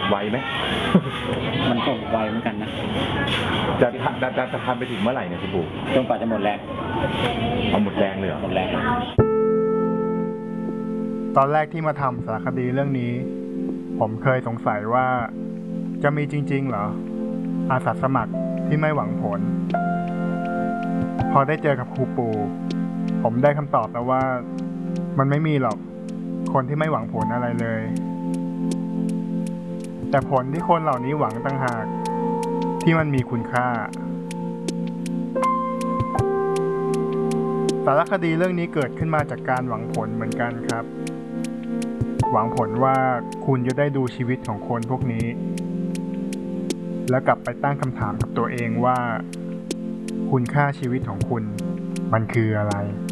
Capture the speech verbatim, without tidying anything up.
ไวไหมมันก็ไวเหมือนกันนะจะจะจะจะทำไปถึงเมื่อไหร่เนี่ยคุณปู่จนกว่าจะหมดแรงเอาหมดแรงเลยเหรอหมดแรงตอนแรกที่มาทำสารคดีเรื่องนี้ผมเคยสงสัยว่าจะมีจริงๆเหรออาสาสมัครที่ไม่หวังผลพอได้เจอกับครูปู่ผมได้คำตอบแล้วว่ามันไม่มีหรอกคนที่ไม่หวังผลอะไรเลยแต่ผลที่คนเหล่านี้หวังต่างหากที่มันมีคุณค่าสารคดีเรื่องนี้เกิดขึ้นมาจากการหวังผลเหมือนกันครับหวังผลว่าคุณจะได้ดูชีวิตของคนพวกนี้แล้วกลับไปตั้งคำถามกับตัวเองว่าคุณค่าชีวิตของคุณมันคืออะไร